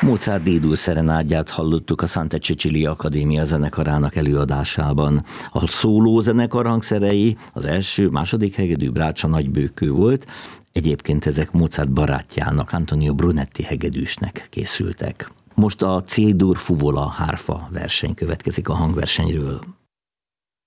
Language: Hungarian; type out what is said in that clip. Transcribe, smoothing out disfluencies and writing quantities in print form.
Mozart D-dur szerenádját hallottuk a Santa Cecilia Akadémia zenekarának előadásában. A szóló zenekar hangszerei az első, második hegedű Brácsa nagybőkő volt, egyébként ezek Mozart barátjának, Antonio Brunetti hegedűsnek készültek. Most a C-dur fuvola hárfa verseny következik a hangversenyről.